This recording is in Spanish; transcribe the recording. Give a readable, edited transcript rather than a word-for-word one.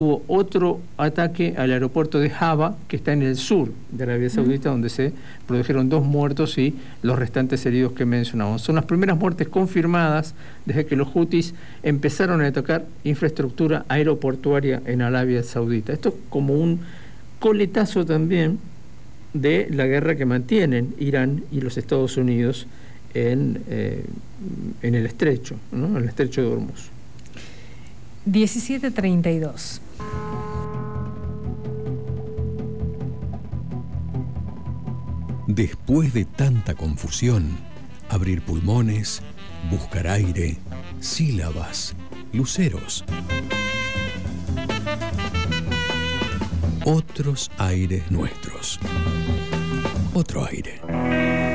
Hubo otro ataque al aeropuerto de Java, que está en el sur de Arabia Saudita, donde se produjeron 2 muertos y los restantes heridos que mencionamos. Son las primeras muertes confirmadas desde que los hutis empezaron a atacar infraestructura aeroportuaria en Arabia Saudita. Esto es como un coletazo también de la guerra que mantienen Irán y los Estados Unidos en el estrecho, ¿no? En el estrecho de Hormuz. 17:32. Después de tanta confusión, abrir pulmones, buscar aire, sílabas, luceros. Otros aires nuestros. Otro aire.